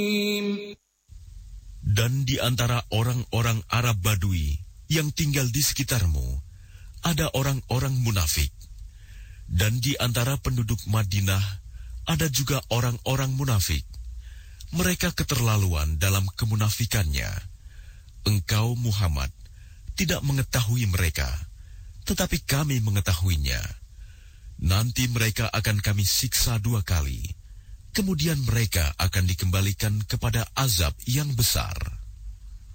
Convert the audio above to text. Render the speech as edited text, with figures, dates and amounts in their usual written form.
Dan di antara orang-orang Arab Badui yang tinggal di sekitarmu, ada orang-orang munafik. Dan di antara penduduk Madinah, ada juga orang-orang munafik. Mereka keterlaluan dalam kemunafikannya. Engkau, Muhammad, tidak mengetahui mereka, tetapi kami mengetahuinya. Nanti mereka akan kami siksa 2 kali. Kemudian mereka akan dikembalikan kepada azab yang besar.